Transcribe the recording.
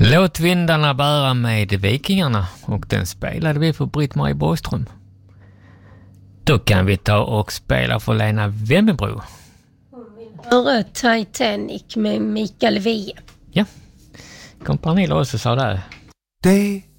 Låt vindarna bära med Vikingarna, och den spelade vi för Britt-Marie Borgström. Då kan vi ta och spela för Lena Wemmenbro. Höra Titanic med Mikael Wiehe. Ja, Kompani också sa där. Day